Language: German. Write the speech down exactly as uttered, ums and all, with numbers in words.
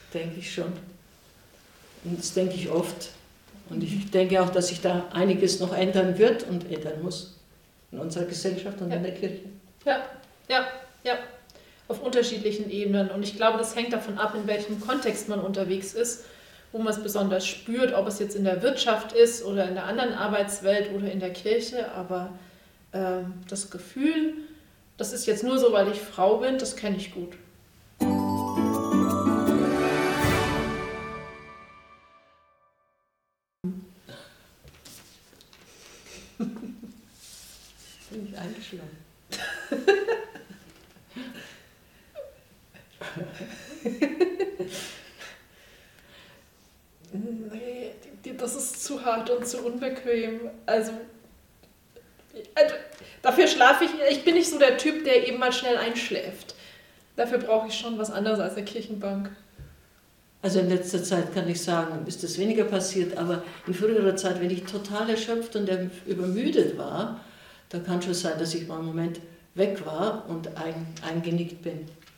denke ich schon. Und das denke ich oft. Und ich denke auch, dass sich da einiges noch ändern wird und ändern muss in unserer Gesellschaft und ja. in der Kirche. Ja, ja, ja. Auf unterschiedlichen Ebenen. Und ich glaube, das hängt davon ab, in welchem Kontext man unterwegs ist, wo man es besonders spürt, ob es jetzt in der Wirtschaft ist oder in der anderen Arbeitswelt oder in der Kirche. Aber äh, das Gefühl, das ist jetzt nur so, weil ich Frau bin, das kenne ich gut. Bin ich eingeschlafen. Nee, das ist zu hart und zu unbequem. Also, also dafür schlafe ich, ich bin nicht so der Typ, der eben mal schnell einschläft. Dafür brauche ich schon was anderes als eine Kirchenbank. Also in letzter Zeit kann ich sagen, ist das weniger passiert, aber in früherer Zeit, wenn ich total erschöpft und übermüdet war, da kann schon sein, dass ich mal einen Moment weg war und ein, eingenickt bin.